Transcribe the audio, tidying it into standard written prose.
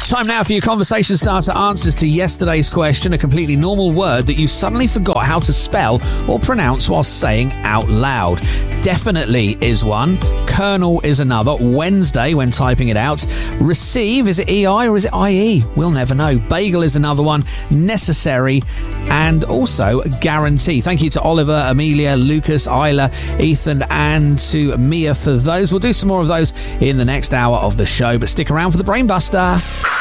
Time now for your conversation starter answers to yesterday's question, a completely normal word that you suddenly forgot how to spell or pronounce while saying out loud. Definitely is one. Colonel is another. Wednesday when typing it out. Receive, is it EI or is it IE? We'll never know. Bagel is another one. Necessary and also guarantee. Thank you to Oliver, Amelia, Lucas, Isla, Ethan and to Mia for those. We'll do some more of those in the next hour of the show, but stick around for the Brainbuster.